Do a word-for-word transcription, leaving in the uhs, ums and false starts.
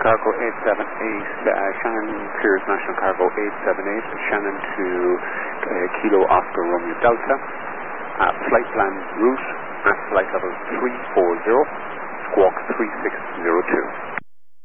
Cargo eight seven eight, uh, Shannon Piers National Cargo eight seven eight, Shannon to uh, Kilo Oscar Romeo Delta, uh, flight plan route at flight level three four zero, squawk three six zero two.